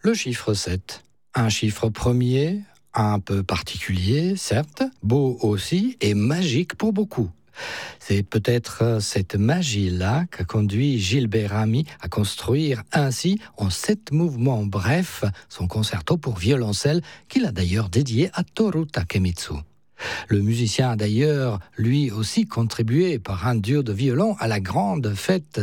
Le chiffre 7. Un chiffre premier, un peu particulier, certes, beau aussi et magique pour beaucoup. C'est peut-être cette magie-là qu'a conduit Gilbert Ramy à construire ainsi, en 7 mouvements brefs, son concerto pour violoncelle qu'il a d'ailleurs dédié à Toru Takemitsu. Le musicien a d'ailleurs lui aussi contribué par un duo de violon à la grande fête